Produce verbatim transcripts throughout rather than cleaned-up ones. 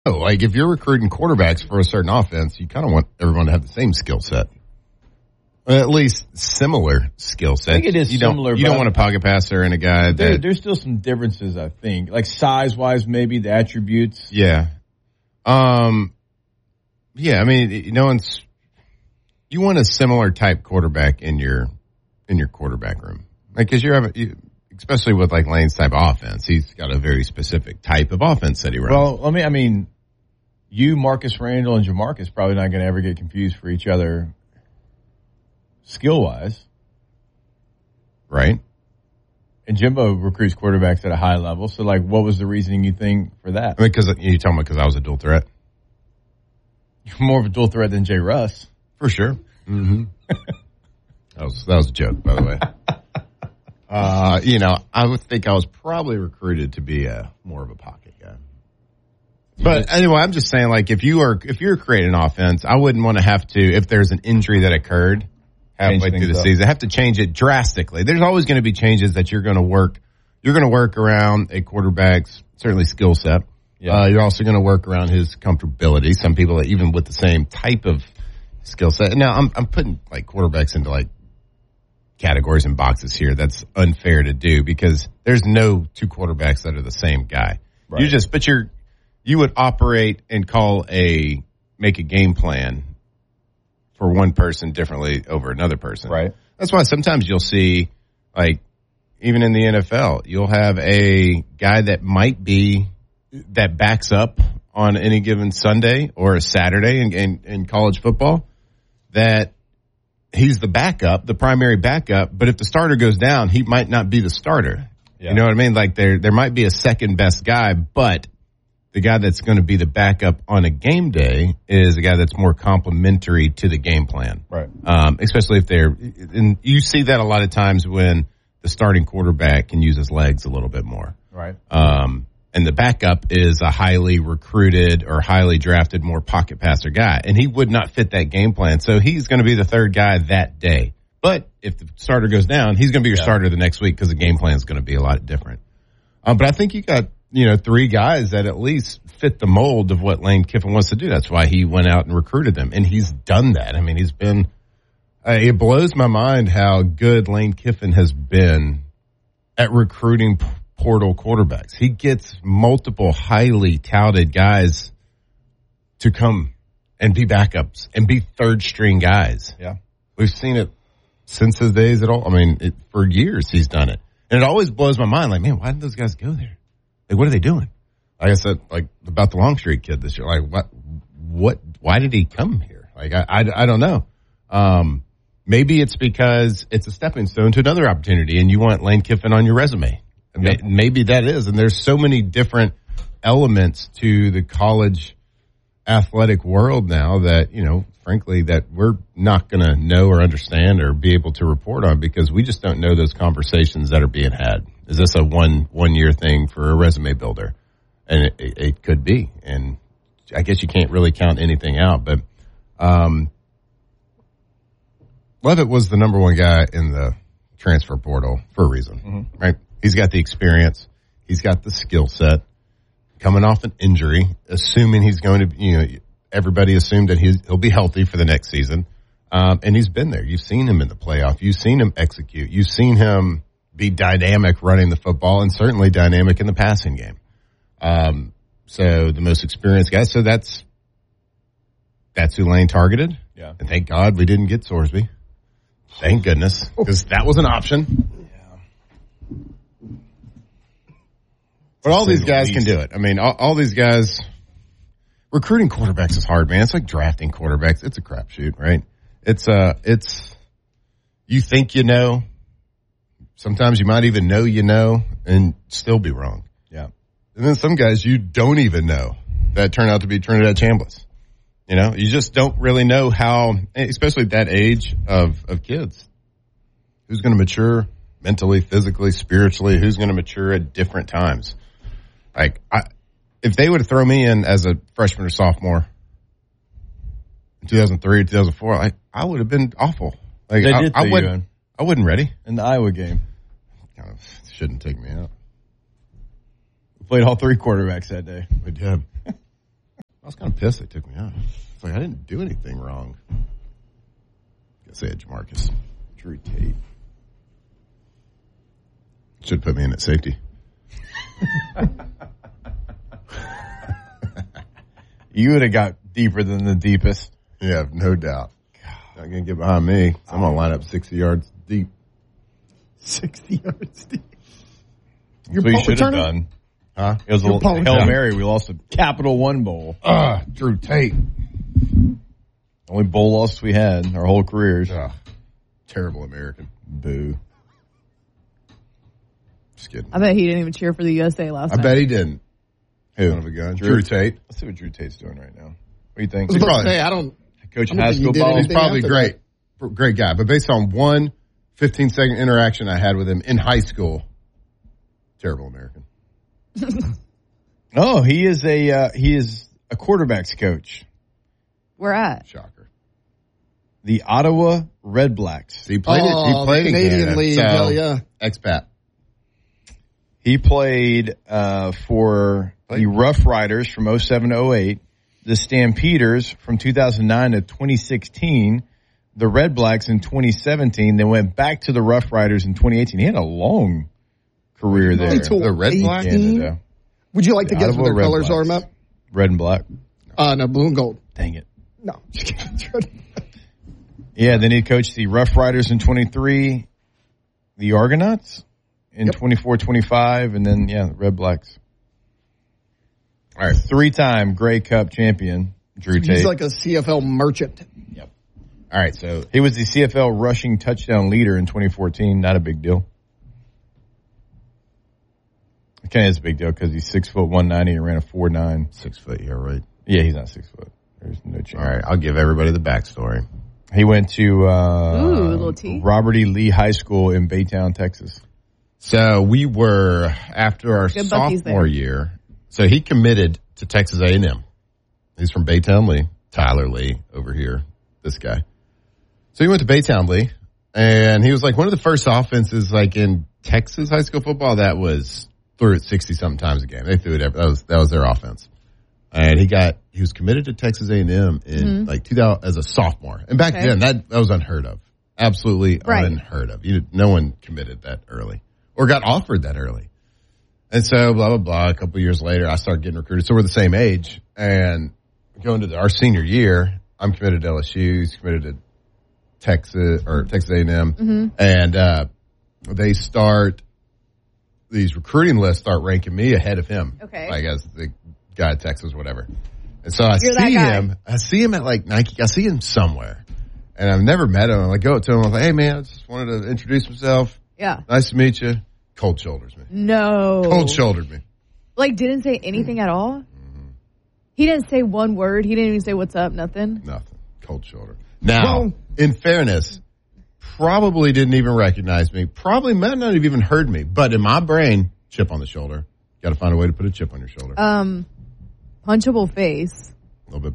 Oh, like if you're recruiting quarterbacks for a certain offense, you kind of want everyone to have the same skill set. At least similar skill set. I think it is you similar. Don't, you don't want a pocket passer and a guy there, that... There's still some differences, I think. Like size-wise, maybe, the attributes. Yeah. Um. Yeah, I mean, no one's... You want a similar type quarterback in your in your quarterback room. Like, because you're having... You, especially with, like, Lane's type of offense. He's got a very specific type of offense that he runs. Well, let me... I mean, you, Marcus Randall, and Jamarcus probably not going to ever get confused for each other... skill-wise. Right. And Jimbo recruits quarterbacks at a high level. So, like, what was the reasoning you think for that? I mean, because you tell me because I was a dual threat. You're more of a dual threat than Jay Russ. For sure. Mm-hmm. that was that was a joke, by the way. uh, you know, I would think I was probably recruited to be a more of a pocket guy. But anyway, I'm just saying, like, if you are if you're creating an offense, I wouldn't want to have to, if there's an injury that occurred halfway through the up. season, have to change it drastically. There's always going to be changes that you're going to work. You're going to work around a quarterback's certainly skill set. Yeah. Uh, you're also going to work around his comfortability. Some people, that even with the same type of skill set. Now, I'm I'm putting like quarterbacks into like categories and boxes here. That's unfair to do because there's no two quarterbacks that are the same guy. Right. You just, but you're you would operate and call a make a game plan for one person differently over another person. Right. That's why sometimes you'll see, like, even in the N F L, you'll have a guy that might be, that backs up on any given Sunday or a Saturday in, in, in college football, that he's the backup, the primary backup, but if the starter goes down, he might not be the starter. Yeah. You know what I mean? Like, there there might be a second best guy, but the guy that's going to be the backup on a game day is a guy that's more complementary to the game plan. Right. Um, especially if they're, and you see that a lot of times when the starting quarterback can use his legs a little bit more. Right. Um, and the backup is a highly recruited or highly drafted, more pocket passer guy. And he would not fit that game plan. So he's going to be the third guy that day. But if the starter goes down, he's going to be your yeah. starter the next week because the game plan is going to be a lot different. Um, but I think you got, you know, three guys that at least fit the mold of what Lane Kiffin wants to do. That's why he went out and recruited them. And he's done that. I mean, he's been, uh, it blows my mind how good Lane Kiffin has been at recruiting p- portal quarterbacks. He gets multiple highly touted guys to come and be backups and be third string guys. Yeah. We've seen it since his days at all. I mean, it, for years he's done it. And it always blows my mind. Like, man, why did those guys go there? Like, what are they doing? Like I said, like about the Longstreet kid this year. Like, what, what, why did he come here? Like, I, I, I don't know. Um, maybe it's because it's a stepping stone to another opportunity and you want Lane Kiffin on your resume. Yeah. Maybe that is. And there's so many different elements to the college athletic world now that, you know, frankly, that we're not going to know or understand or be able to report on because we just don't know those conversations that are being had. Is this a one, one year thing for a resume builder? And it, it, it could be. And I guess you can't really count anything out, but, um, Leavitt was the number one guy in the transfer portal for a reason, mm-hmm. right? He's got the experience. He's got the skill set. Coming off an injury, assuming he's going to, you know, everybody assumed that he's, he'll be healthy for the next season. Um, and he's been there. You've seen him in the playoff. You've seen him execute. You've seen him be dynamic running the football and certainly dynamic in the passing game. Um, so the most experienced guy. So that's, that's who Lane targeted. Yeah. And thank God we didn't get Sorsby. Thank goodness. Because that was an option. Yeah. But all these guys can do it. I mean, all, all these guys, recruiting quarterbacks is hard, man. It's like drafting quarterbacks. It's a crapshoot, right? It's, uh, it's, you think you know. Sometimes you might even know you know and still be wrong. Yeah. And then some guys you don't even know that turn out to be Trinidad Chambliss. You know, you just don't really know how, especially at that age of, of kids, who's going to mature mentally, physically, spiritually, who's going to mature at different times. Like, I, if they would have thrown me in as a freshman or sophomore in two thousand three or two thousand four, I, I would have been awful. Like, they I, did I, you wouldn't, I wasn't ready. In the Iowa game. Kind of shouldn't take me out. We played all three quarterbacks that day. We did. was kind of pissed they took me out. It's like I didn't do anything wrong. Guess they had Jamarcus. Drew Tate. Should have put me in at safety. You would have got deeper than the deepest. Yeah, no doubt. Not going to get behind me. I'm going to line up sixty yards deep. sixty yards deep. That's what you should have done. Huh? It was a little Hail Mary. We lost a Capital One bowl. Ah, Drew Tate. Only bowl loss we had our whole careers. Ugh. Terrible American. Boo. Just kidding. I bet he didn't even cheer for the U S A last I night. bet he didn't. Who? Son of a gun. Drew, Drew Tate. Let's see what Drew Tate's doing right now. What do you think? I was about to probably- say, I don't. Coaching I high don't think school he did ball. anything. He's probably after great. Great guy. But based on one fifteen-second interaction I had with him in high school, terrible American. Oh, he is a uh, he is a quarterbacks coach. Where at? Shocker. The Ottawa Red Blacks. He played it. He Oh, played the in Canadian Canada, League. so Hell yeah. expat. He played uh, for the Rough Riders from oh seven to oh eight, the Stampeders from two thousand nine to twenty sixteen, the Red Blacks in twenty seventeen, then went back to the Rough Riders in twenty eighteen. He had a long career there. Until The Red Blacks? Canada. Would you like to The guess Ottawa what their Red colors are, Blacks. Matt? Red and black. Uh, no, blue and gold. Dang it. No. Just kidding. Yeah, then he coached the Rough Riders in twenty-three, the Argonauts in Yep. twenty-four twenty-five, and then, yeah, the Red Blacks. All right. Three-time Grey Cup champion, Drew Tate. He's like a C F L merchant. Yep. All right. So He was the C F L rushing touchdown leader in twenty fourteen. Not a big deal. It kind of is a big deal because he's six foot one ninety and ran a four nine. six foot. Yeah, right. Yeah, he's not six foot. There's no chance. All right. I'll give everybody the backstory. He went to uh, Ooh, little T. Robert E. Lee High School in Baytown, Texas. So we were after our Good Buc-ee's sophomore there. year. So he committed to Texas A and M. He's from Baytown Lee. Tyler Lee over here. This guy. So he went to Baytown Lee, and he was like one of the first offenses like in Texas high school football that was threw it sixty something times a game. They threw it every, that was that was their offense. And he got he was committed to Texas A and M in Mm-hmm. like two thousand as a sophomore. And back Okay. then that that was unheard of. Absolutely Right. unheard of. You, no one committed that early or got offered that early. And so blah blah blah. A couple of years later, I started getting recruited. So we're the same age, and going to the, our senior year, I'm committed to L S U. He's committed to Texas or Texas A and M, Mm-hmm. and uh, they start these recruiting lists start ranking me ahead of him. Okay. Like as the guy at Texas, whatever. And so I You're that see guy. him. I see him at like Nike. I see him somewhere, and I've never met him. I go up to him. I'm like, "Hey man, I just wanted to introduce myself. Yeah. Nice to meet you." Cold shoulders me. No. Cold shouldered me. Like, didn't say anything at all? He didn't say one word. He didn't even say what's up, nothing. Nothing. Cold shoulder. Now, Well- in fairness, probably didn't even recognize me. Probably might not have even heard me. But in my brain, chip on the shoulder. Got to find a way to put a chip on your shoulder. Um, punchable face. a little bit.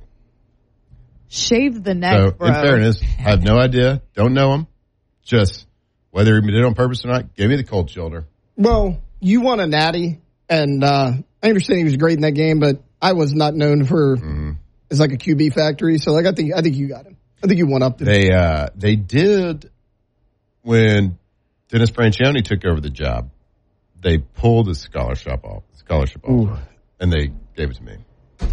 Shaved the neck, So, bro. in fairness, I have no idea. Don't know him. Just whether he did it on purpose or not, gave me the cold shoulder. Well, you won a natty, and uh, I understand he was great in that game, but I was not known for Mm-hmm. as like a Q B factory. So like I think I think you got him. I think you won up to They uh, they did when Dennis Franchione took over the job. They pulled his scholarship off, scholarship off, Ooh. and they gave it to me.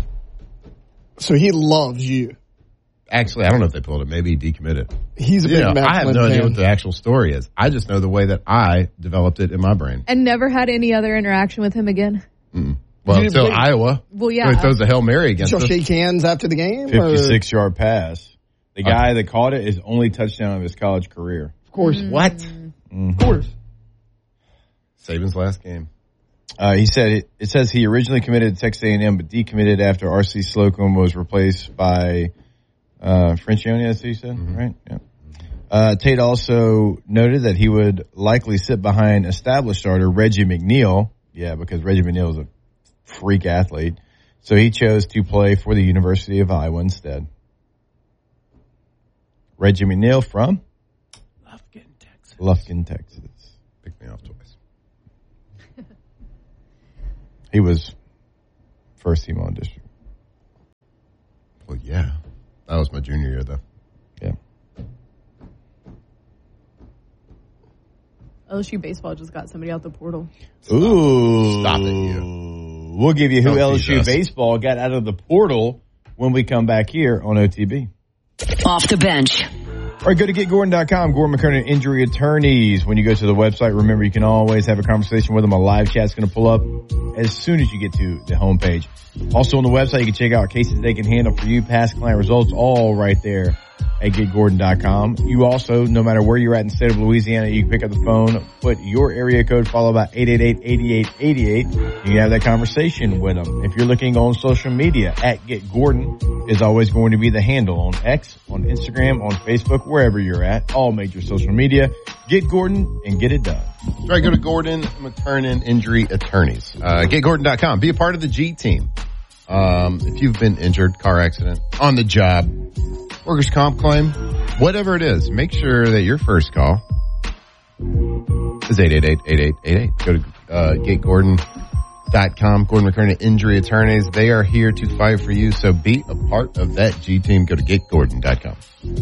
So he loves you. Actually, I don't know if they pulled it. Maybe he decommitted. He's a You big know, Matt I have Flynn no idea fan. what the actual story is. I just know the way that I developed it in my brain. And never had any other interaction with him again? Mm. Well, You until didn't play- Iowa. Well, yeah. When he throws a Hail Mary against Did y'all us. shake hands after the game? or- fifty-six yard pass. The guy that caught it is only touchdown of his college career. Of course. What? Mm-hmm. Of course. Saban's last game. Uh, he said it, it says he originally committed to Texas A and M, but decommitted after R C Slocum was replaced by uh, Franchione. That's what he said, right? Yeah. Uh, Tate also noted that he would likely sit behind established starter Reggie McNeil. Yeah, because Reggie McNeil is a freak athlete, so he chose to play for the University of Iowa instead. Reggie McNeil from Lufkin, Texas. Lufkin, Texas. Picked me off twice. He was first team all district. yeah. That was my junior year, though. Yeah. L S U baseball just got somebody out the portal. Ooh. Stop it, you. We'll give you who Don't L S U tease us. baseball got out of the portal when we come back here on O T B. Off the bench. All right, go to get gordon dot com. Gordon McKernan Injury Attorneys. When you go to the website, remember you can always have a conversation with them. A live chat's going to pull up as soon as you get to the homepage. Also on the website, you can check out cases they can handle for you, past client results, all right there at get gordon dot com. You also, no matter where you're at in the state of Louisiana, you can pick up the phone, put your area code, follow about eight eight eight, eight eight eight eight. You can have that conversation with them. If you're looking on social media, at Get Gordon is always going to be the handle on X, on Instagram, on Facebook, wherever you're at, all major social media. Get Gordon and get it done. That's right. Go to Gordon McKernan Injury Attorneys. Uh, get gordon dot com. Be a part of the G team. Um, if you've been injured, car accident, on the job, workers' comp claim, whatever it is, make sure that your first call is eight eight eight, eight eight eight eight. Go to uh, get gordon dot com. Gordon McKernan Injury Attorneys. They are here to fight for you, so be a part of that G team. Go to get gordon dot com.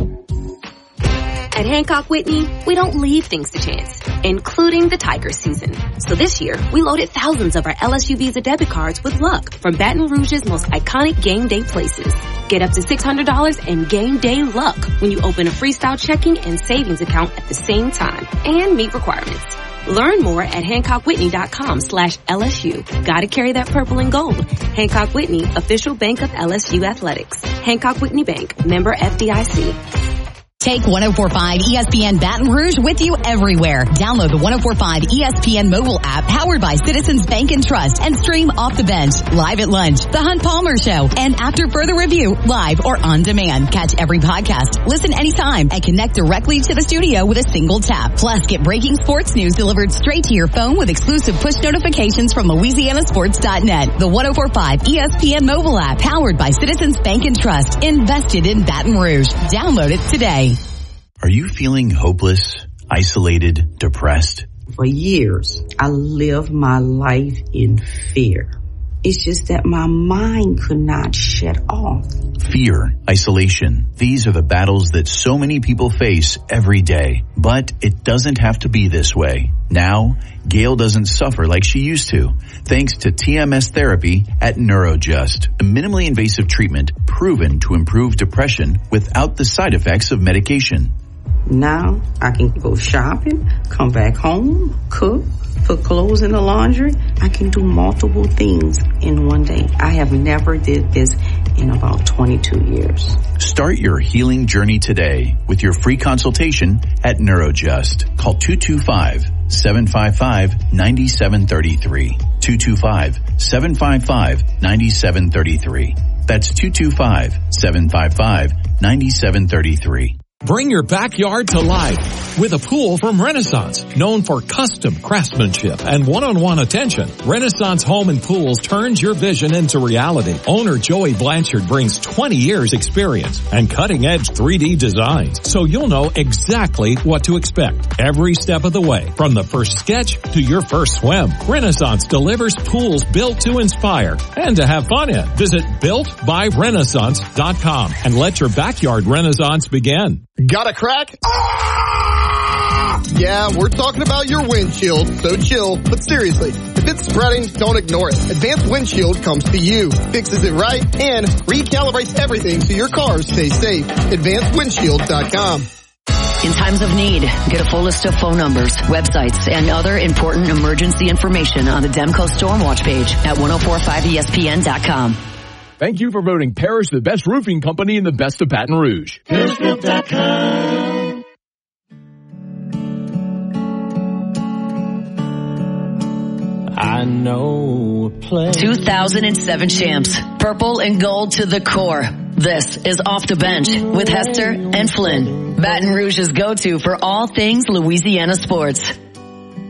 At Hancock Whitney, we don't leave things to chance, including the Tiger season. So this year, we loaded thousands of our L S U Visa debit cards with luck from Baton Rouge's most iconic game day places. Get up to six hundred dollars in game day luck when you open a freestyle checking and savings account at the same time and meet requirements. Learn more at hancock whitney dot com slash L S U. Gotta carry that purple and gold. Hancock Whitney, official bank of L S U Athletics. Hancock Whitney Bank, member F D I C. Take one oh four point five E S P N Baton Rouge with you everywhere. Download the one oh four point five E S P N mobile app powered by Citizens Bank and Trust and stream Off the Bench, Live at Lunch, The Hunt Palmer Show, and After Further Review, live or on demand. Catch every podcast, listen anytime, and connect directly to the studio with a single tap. Plus, get breaking sports news delivered straight to your phone with exclusive push notifications from Louisiana Sports dot net. The one oh four point five E S P N mobile app powered by Citizens Bank and Trust, invested in Baton Rouge. Download it today. Are you feeling hopeless, isolated, depressed? For years, I lived my life in fear. It's just that my mind could not shut off. Fear, isolation. These are the battles that so many people face every day. But it doesn't have to be this way. Now, Gail doesn't suffer like she used to, thanks to T M S therapy at NeuroJust, a minimally invasive treatment proven to improve depression without the side effects of medication. Now I can go shopping, come back home, cook, put clothes in the laundry. I can do multiple things in one day. I have never did this in about twenty-two years. Start your healing journey today with your free consultation at NeuroJust. Call two two five, seven five five, nine seven three three. two two five, seven five five, nine seven three three. That's two two five, seven five five, nine seven three three. Bring your backyard to life with a pool from Renaissance. Known for custom craftsmanship and one-on-one attention, Renaissance Home and Pools turns your vision into reality. Owner Joey Blanchard brings twenty years experience and cutting-edge three D designs, so you'll know exactly what to expect every step of the way, from the first sketch to your first swim. Renaissance delivers pools built to inspire and to have fun in. Visit built by renaissance dot com and let your backyard renaissance begin. Got a crack? Ah! Yeah, we're talking about your windshield, so chill. But seriously, if it's spreading, don't ignore it. Advanced Windshield comes to you, fixes it right, and recalibrates everything so your car stays safe. advanced windshield dot com. In times of need, get a full list of phone numbers, websites, and other important emergency information on the Demco Stormwatch page at ten forty-five E S P N dot com. Thank you for voting Parrish the best roofing company in the best of Baton Rouge. Parrish Roof dot com. I know a place. two thousand seven champs, purple and gold to the core. This is Off the Bench with Hester and Flynn, Baton Rouge's go-to for all things Louisiana sports.